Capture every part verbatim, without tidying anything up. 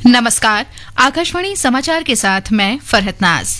नमस्कार, आकाशवाणी समाचार के साथ मैं फरहत नाज।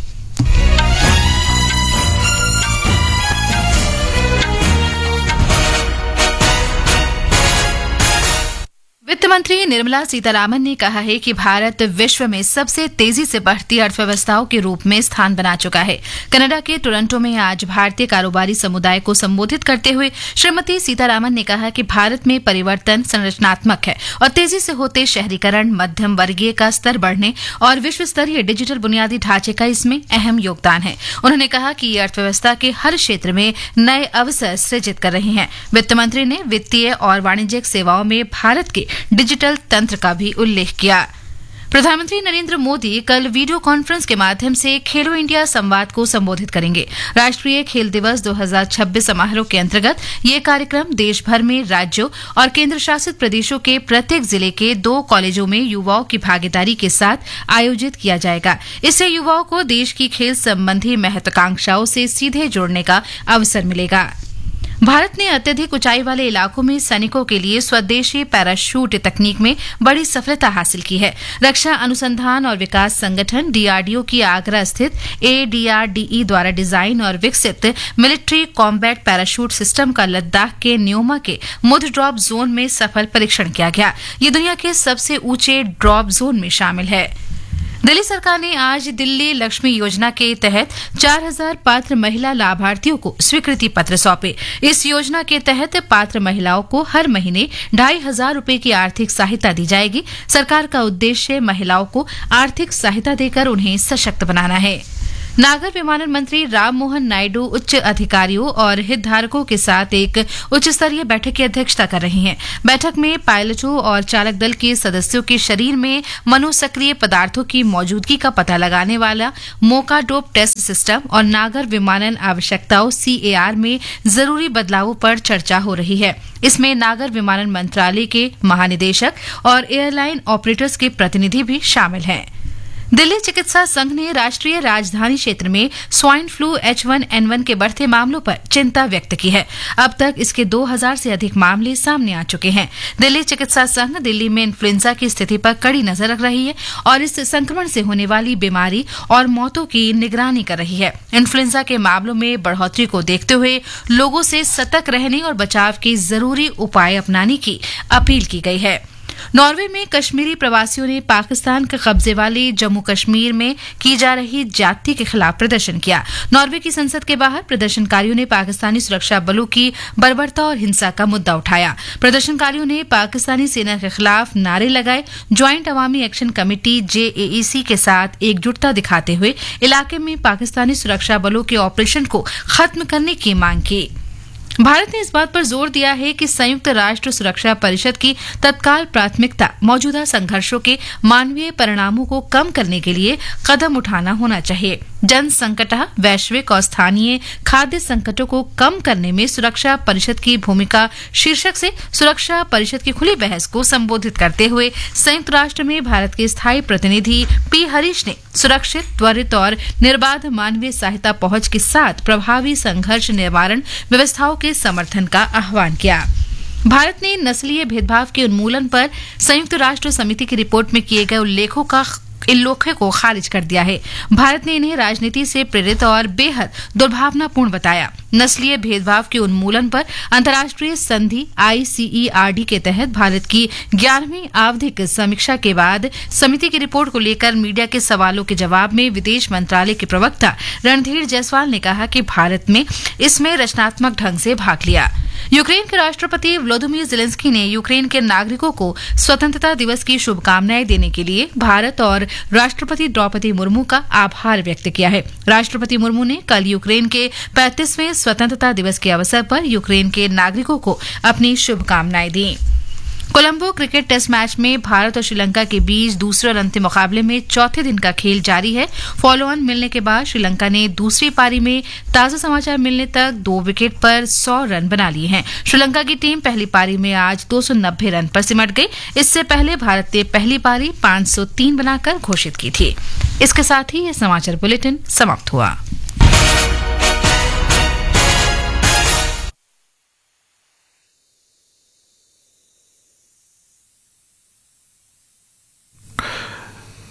वित्त मंत्री निर्मला सीतारामन ने कहा है कि भारत विश्व में सबसे तेजी से बढ़ती अर्थव्यवस्थाओं के रूप में स्थान बना चुका है। कनाडा के टोरंटो में आज भारतीय कारोबारी समुदाय को संबोधित करते हुए श्रीमती सीतारामन ने कहा कि भारत में परिवर्तन संरचनात्मक है और तेजी से होते शहरीकरण, मध्यम वर्गीय का स्तर बढ़ने और विश्व स्तरीय डिजिटल बुनियादी ढांचे का इसमें अहम योगदान है। उन्होंने कहा कि ये अर्थव्यवस्था के हर क्षेत्र में नए अवसर सृजित कर रही हैं। वित्त मंत्री ने वित्तीय और वाणिज्यिक सेवाओं में भारत के डिजिटल तंत्र का भी उल्लेख किया। प्रधानमंत्री नरेंद्र मोदी कल वीडियो कॉन्फ्रेंस के माध्यम से खेलो इंडिया संवाद को संबोधित करेंगे। राष्ट्रीय खेल दिवस दो हज़ार छब्बीस समारोह के अंतर्गत ये कार्यक्रम देश भर में राज्यों और केंद्र शासित प्रदेशों के प्रत्येक जिले के दो कॉलेजों में युवाओं की भागीदारी के साथ आयोजित किया जाएगा। इससे युवाओं को देश की खेल संबंधी महत्वाकांक्षाओं से सीधे जोड़ने का अवसर मिलेगा। भारत ने अत्यधिक ऊंचाई वाले इलाकों में सैनिकों के लिए स्वदेशी पैराशूट तकनीक में बड़ी सफलता हासिल की है। रक्षा अनुसंधान और विकास संगठन डीआरडीओ की आगरा स्थित एडीआरडीई द्वारा डिजाइन और विकसित मिलिट्री कॉम्बैट पैराशूट सिस्टम का लद्दाख के न्योमा के मुद ड्रॉप जोन में सफल परीक्षण किया गया। ये दुनिया के सबसे ऊंचे ड्रॉप जोन में शामिल है। दिल्ली सरकार ने आज दिल्ली लक्ष्मी योजना के तहत चार हज़ार पात्र महिला लाभार्थियों को स्वीकृति पत्र सौंपे। इस योजना के तहत पात्र महिलाओं को हर महीने ढाई हजार रूपये की आर्थिक सहायता दी जाएगी। सरकार का उद्देश्य महिलाओं को आर्थिक सहायता देकर उन्हें सशक्त बनाना है। नागर विमानन मंत्री राम मोहन नायडू उच्च अधिकारियों और हितधारकों के साथ एक उच्च स्तरीय बैठक की अध्यक्षता कर रही हैं। बैठक में पायलटों और चालक दल के सदस्यों के शरीर में मनोसक्रिय पदार्थों की मौजूदगी का पता लगाने वाला मोकाडोप टेस्ट सिस्टम और नागर विमानन आवश्यकताओं सीएआर में जरूरी बदलावों पर चर्चा हो रही है। इसमें नागर विमानन मंत्रालय के महानिदेशक और एयरलाइन ऑपरेटर्स के प्रतिनिधि भी शामिल हैं। दिल्ली चिकित्सा संघ ने राष्ट्रीय राजधानी क्षेत्र में swine flu H one N one के बढ़ते मामलों पर चिंता व्यक्त की है। अब तक इसके दो हज़ार से अधिक मामले सामने आ चुके हैं। दिल्ली चिकित्सा संघ दिल्ली में इन्फ्लुएंजा की स्थिति पर कड़ी नजर रख रही है और इस संक्रमण से होने वाली बीमारी और मौतों की निगरानी कर रही है। इन्फ्लुएंजा के मामलों में बढ़ोतरी को देखते हुए लोगों से सतर्क रहने और बचाव के जरूरी उपाय अपनाने की अपील की गई है। नॉर्वे में कश्मीरी प्रवासियों ने पाकिस्तान के कब्जे वाले जम्मू कश्मीर में की जा रही ज्यादती के खिलाफ प्रदर्शन किया। नॉर्वे की संसद के बाहर प्रदर्शनकारियों ने पाकिस्तानी सुरक्षा बलों की बर्बरता और हिंसा का मुद्दा उठाया। प्रदर्शनकारियों ने पाकिस्तानी सेना के खिलाफ नारे लगाए। ज्वाइंट अवामी एक्शन कमेटी जेएईसी के साथ एकजुटता दिखाते हुए इलाके में पाकिस्तानी सुरक्षा बलों के ऑपरेशन को खत्म करने की मांग की। भारत ने इस बात पर जोर दिया है कि संयुक्त राष्ट्र सुरक्षा परिषद की तत्काल प्राथमिकता मौजूदा संघर्षों के मानवीय परिणामों को कम करने के लिए कदम उठाना होना चाहिए। जन संकट, वैश्विक और स्थानीय खाद्य संकटों को कम करने में सुरक्षा परिषद की भूमिका शीर्षक से सुरक्षा परिषद की खुली बहस को संबोधित करते हुए संयुक्त राष्ट्र में भारत के स्थायी प्रतिनिधि पी हरीश ने सुरक्षित, त्वरित और निर्बाध मानवीय सहायता पहुंच के साथ प्रभावी संघर्ष निवारण व्यवस्थाओं के समर्थन का आह्वान किया। भारत ने नस्लीय भेदभाव के उन्मूलन पर संयुक्त राष्ट्र समिति की रिपोर्ट में किए गए उल्लेखों का इल्लोखे को खारिज कर दिया है। भारत ने इन्हें राजनीति से प्रेरित और बेहद दुर्भावनापूर्ण बताया। नस्लीय भेदभाव के उन्मूलन पर अंतर्राष्ट्रीय संधि आईसीईआरडी के तहत भारत की ग्यारहवीं आवधिक समीक्षा के बाद समिति की रिपोर्ट को लेकर मीडिया के सवालों के जवाब में विदेश मंत्रालय के प्रवक्ता रणधीर जायसवाल ने कहा कि भारत ने इसमें रचनात्मक ढंग से भाग लिया। यूक्रेन के राष्ट्रपति व्लादिमीर ज़ेलेंस्की ने यूक्रेन के नागरिकों को स्वतंत्रता दिवस की शुभकामनाएं देने के लिए भारत और राष्ट्रपति द्रौपदी मुर्मू का आभार व्यक्त किया है। राष्ट्रपति मुर्मू ने कल यूक्रेन के पैंतीसवें स्वतंत्रता दिवस के अवसर पर यूक्रेन के नागरिकों को अपनी शुभकामनाएं दी। कोलंबो क्रिकेट टेस्ट मैच में भारत और श्रीलंका के बीच दूसरे और अंतिम मुकाबले में चौथे दिन का खेल जारी है। फॉलो ऑन मिलने के बाद श्रीलंका ने दूसरी पारी में ताजा समाचार मिलने तक दो विकेट पर सौ रन बना लिए हैं। श्रीलंका की टीम पहली पारी में आज दो सौ नब्बे रन पर सिमट गई। इससे पहले भारत ने पहली पारी पांच सौ तीन बनाकर घोषित की थी। इसके साथ ही यह समाचार बुलेटिन समाप्त हुआ।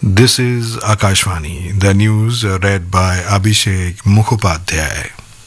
This is Akashvani. The news uh, read by Abhishek Mukhopadhyay.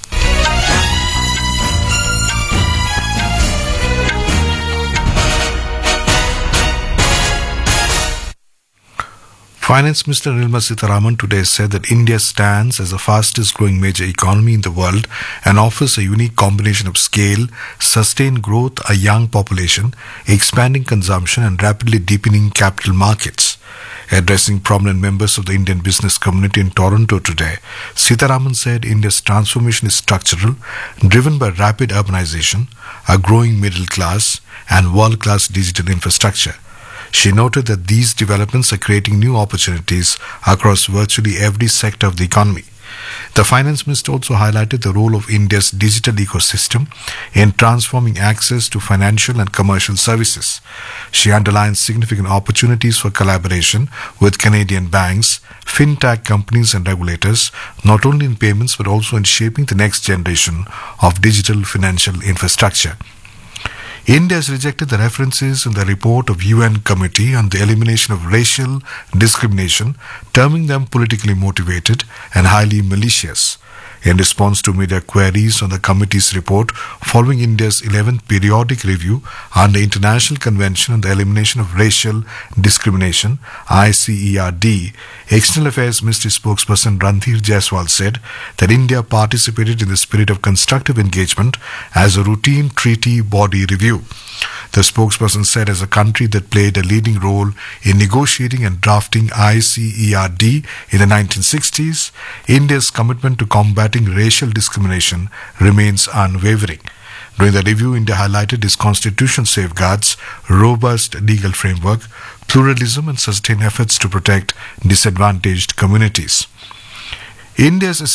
Finance Minister Nirmala Sitharaman today said that India stands as the fastest growing major economy in the world and offers a unique combination of scale, sustained growth, a young population, expanding consumption and rapidly deepening capital markets. Addressing prominent members of the Indian business community in Toronto today, Sitharaman said India's transformation is structural, driven by rapid urbanization, a growing middle class, and world-class digital infrastructure. She noted that these developments are creating new opportunities across virtually every sector of the economy. The finance minister also highlighted the role of India's digital ecosystem in transforming access to financial and commercial services. She underlined significant opportunities for collaboration with Canadian banks, fintech companies and regulators, not only in payments but also in shaping the next generation of digital financial infrastructure. India has rejected the references in the report of U N Committee on the Elimination of Racial Discrimination, terming them politically motivated and highly malicious. In response to media queries on the committee's report following India's eleventh periodic review on the International Convention on the Elimination of Racial Discrimination, I C E R D, External Affairs Ministry spokesperson Randhir Jaiswal said that India participated in the spirit of constructive engagement as a routine treaty body review. The spokesperson said as a country that played a leading role in negotiating and drafting I C E R D in the nineteen sixties, India's commitment to combating racial discrimination remains unwavering. During the review, India highlighted its constitution safeguards, robust legal framework, pluralism and sustained efforts to protect disadvantaged communities. India's